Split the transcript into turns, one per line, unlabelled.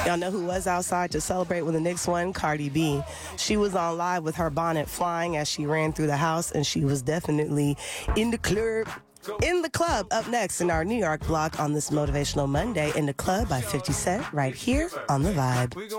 Y'all know who was outside to celebrate when the Knicks won? Cardi B. She was on live with her bonnet flying as she ran through the house, and she was definitely in the club. In the Club, up next in our New York block on this Motivational Monday. In the Club by 50 Cent, right here on The Vibe.